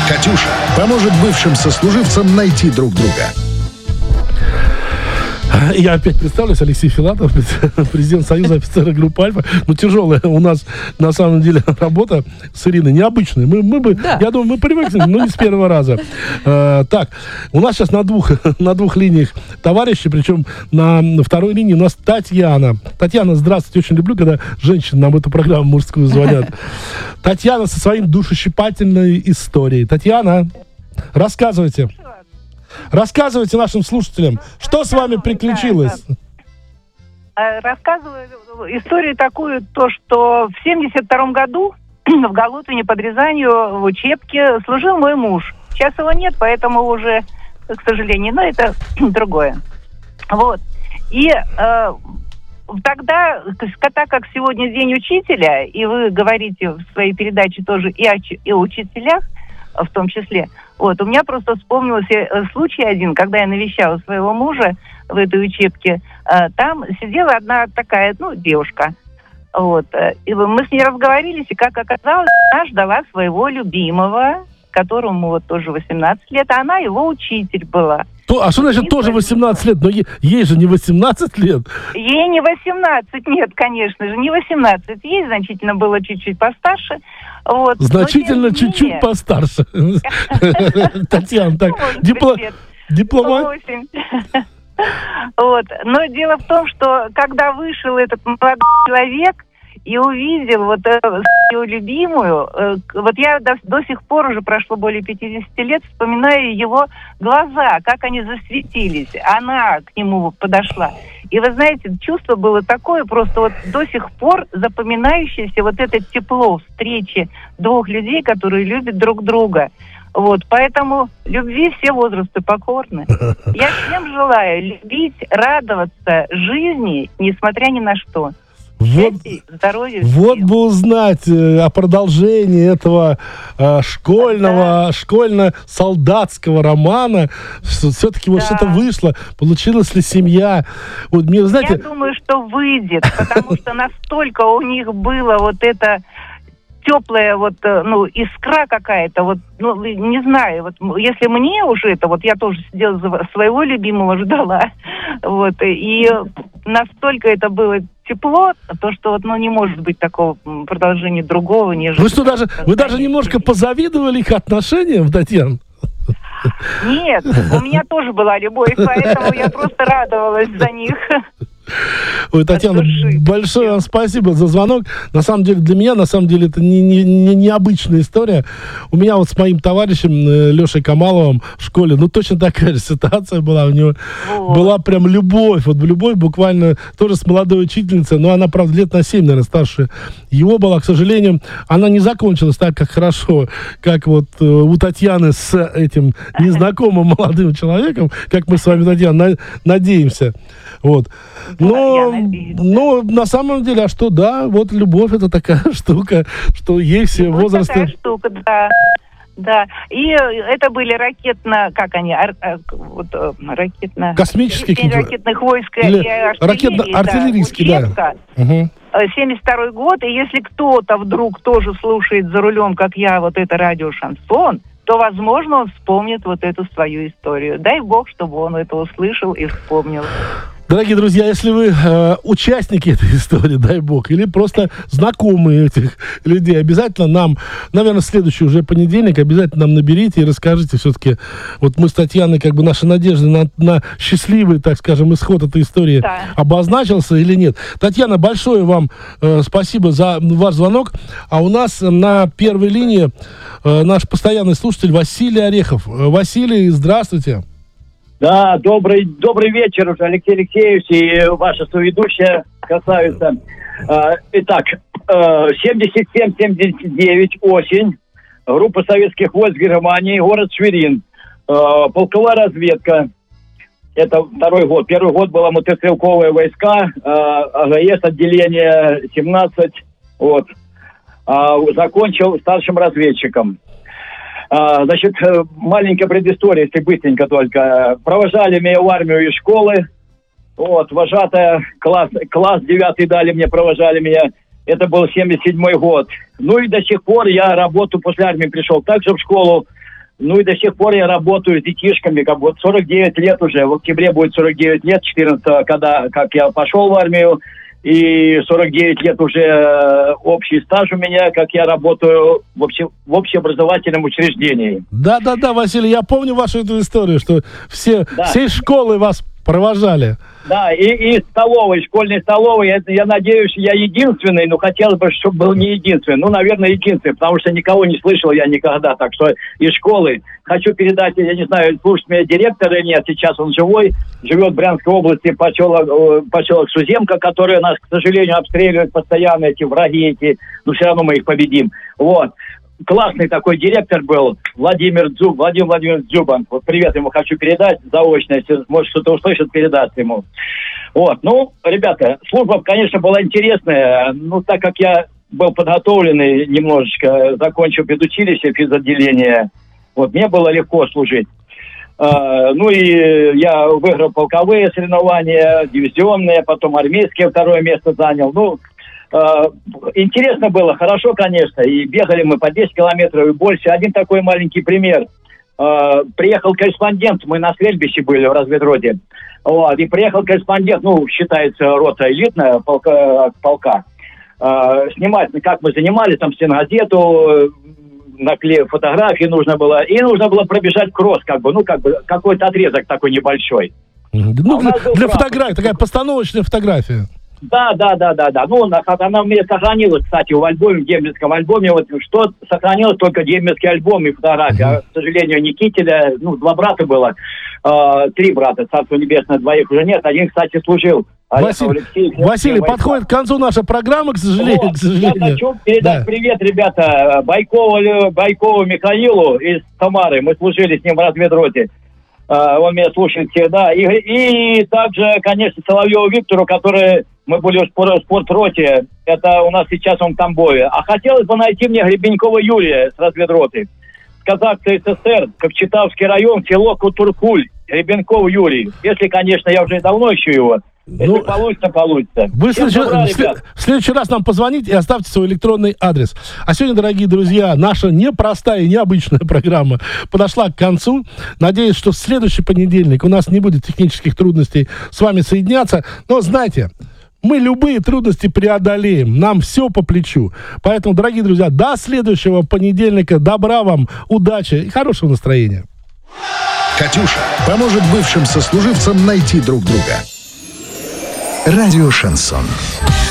«Катюша» поможет бывшим сослуживцам найти друг друга. Я опять представлюсь, Алексей Филатов, президент Союза офицеров группы «Альфа». Ну, тяжелая у нас, на самом деле, работа с Ириной, необычная. Я думаю, мы привыкли, но не с первого раза. Так, у нас сейчас на двух линиях товарищи, причем на второй линии у нас Татьяна. Татьяна, здравствуйте, очень люблю, когда женщины нам в эту программу мужскую звонят. Татьяна со своим душещипательной историей. Татьяна, рассказывайте. Рассказывайте нашим слушателям, что с вами приключилось. Рассказываю историю такую, то, что в 1972 году в Галутине под Рязанью в учебке служил мой муж. Сейчас его нет, поэтому уже, к сожалению, но это другое. Вот. И тогда, так как сегодня День учителя, и вы говорите в своей передаче тоже и о учителях, в том числе, вот, у меня просто вспомнился случай один, когда я навещала своего мужа в этой учебке. Там сидела одна такая, девушка. Вот. И мы с ней разговорились, и, как оказалось, она ждала своего любимого, которому вот тоже 18 лет, а она его учитель была. А что значит тоже 18 лет? Но ей же не 18 лет. Ей не 18, нет, конечно же, не 18. Ей значительно было чуть-чуть постарше. Вот. Значительно чуть-чуть постарше. Татьяна, так, дипломат. Вот. Но дело в том, что когда вышел этот молодой человек и увидел вот свою любимую, вот я до сих пор, уже прошло более 50 лет, вспоминаю его глаза, как они засветились. Она к нему подошла. И вы знаете, чувство было такое, просто вот до сих пор запоминающееся вот это тепло встречи двух людей, которые любят друг друга. Вот, поэтому любви все возрасты покорны. Я всем желаю любить, радоваться жизни, несмотря ни на что. Вот бы узнать о продолжении этого школьно-солдатского романа. Все-таки вот что-то вышло. Получилась ли семья? Вот, мне, знаете... Я думаю, что выйдет, потому что настолько у них было вот это теплая искра какая-то, не знаю, если мне уже это, я тоже сидела своего любимого ждала, и настолько это было тепло, то, что не может быть такого продолжения другого, нежели... Вы даже немножко позавидовали их отношениям, Татьяна? Нет, у меня тоже была любовь, поэтому я просто радовалась за них. Ой, Татьяна, большое вам спасибо за звонок. На самом деле, для меня, это не необычная история. У меня с моим товарищем Лешей Камаловым в школе, точно такая же ситуация была. У него была прям любовь. Любовь буквально тоже с молодой учительницей, но она, правда, лет на 7, наверное, старше его была. К сожалению, она не закончилась так, как хорошо, как у Татьяны с этим незнакомым молодым человеком, как мы с вами, Татьяна, надеемся. Вот. Но на самом деле, любовь это такая штука, что есть все возрасты. Такая штука, да. И это были космические ракетных войск или артиллерийские, да. 72-й год, и если кто-то вдруг тоже слушает за рулем, как я, это радио «Шансон», то, возможно, он вспомнит эту свою историю. Дай Бог, чтобы он это услышал и вспомнил. Дорогие друзья, если вы участники этой истории, дай бог, или просто знакомые этих людей, обязательно нам, наверное, в следующий уже понедельник, обязательно нам наберите и расскажите все-таки. Мы с Татьяной, наши надежды на счастливый, так скажем, исход этой истории обозначился или нет. Татьяна, большое вам спасибо за ваш звонок. А у нас на первой линии наш постоянный слушатель Василий Орехов. Василий, здравствуйте. Да, добрый вечер, Алексей Алексеевич и ваша соведущая красавица. Итак, 77-79, осень, группа советских войск Германии, город Шверин, полковая разведка. Это второй год. Первый год было мотострелковые войска, АГС, отделение 17, закончил старшим разведчиком. Значит, маленькая предыстория, если быстренько только. Провожали меня в армию из школы. Вожатая, класс 9 дали мне, провожали меня. Это был 77-й год. И до сих пор я работу после армии пришел также в школу. Ну и до сих пор я работаю с детишками, как вот 49 лет уже, в октябре будет 49 лет, 14-го, как я пошел в армию, и 49 лет уже общий стаж у меня, как я работаю в общеобразовательном учреждении. Да, Василий, я помню вашу эту историю, что всей школы вас провожали. Да, и столовой, школьной столовой, я надеюсь, я единственный, но хотелось бы, чтобы был не единственный. Ну, наверное, единственный, потому что никого не слышал я никогда. Так что из школы хочу передать, я не знаю, слушает меня директор или нет, сейчас он живой, живет в Брянской области, поселок Суземка, который нас, к сожалению, обстреливают постоянно, эти враги эти, но все равно мы их победим. Вот. Классный такой директор был, Владимир Владимирович Дзюбан. Вот привет ему хочу передать заочно, если может что-то услышит, передаст ему. Вот, ну, ребята, служба, конечно, была интересная, ну, так как я был подготовленный немножечко, закончил педучилище, физотделение, вот, мне было легко служить. Ну, и я выиграл полковые соревнования, дивизионные, потом армейские, 2-е место занял, ну, интересно было, хорошо, конечно, и бегали мы по 10 километров и больше. Один такой маленький пример. Приехал корреспондент, мы на стрельбище были в разведроте, вот, и приехал корреспондент, ну, считается рота элитная, полка, снимать, как мы занимались, там, стенгазету, наклеив фотографии нужно было, и нужно было пробежать кросс, какой-то отрезок такой небольшой. Ну, для фотографии, такая постановочная фотография. Да. Ну, она у меня сохранилась, кстати, в альбоме, в дембельском альбоме. Вот что сохранилось, только дембельский альбом и фотографии. А, к сожалению, Никителя, 2 брата было, 3 брата, Царство Небесное, 2 уже нет. Один, кстати, служил. Василий, подходит к концу наша программа, к сожалению. Я хочу передать привет, ребята, Байкову Михаилу из Самары. Мы служили с ним в разведроте. Он меня слушает всегда. И также, конечно, Соловьеву Виктору, который... Мы были в спортроте. Это у нас сейчас он в Тамбове. А хотелось бы найти мне Гребенькова Юрия с разведроты. С Казахской ССР, Кокчетавский район, село Кутуркуль. Гребенков Юрий. Если, конечно, я уже давно ищу его. Если получится. Вы в следующий раз нам позвоните и оставьте свой электронный адрес. А сегодня, дорогие друзья, наша непростая и необычная программа подошла к концу. Надеюсь, что в следующий понедельник у нас не будет технических трудностей с вами соединяться. Но знайте, мы любые трудности преодолеем. Нам все по плечу. Поэтому, дорогие друзья, до следующего понедельника. Добра вам, удачи и хорошего настроения. «Катюша» поможет бывшим сослуживцам найти друг друга. Радио «Шансон».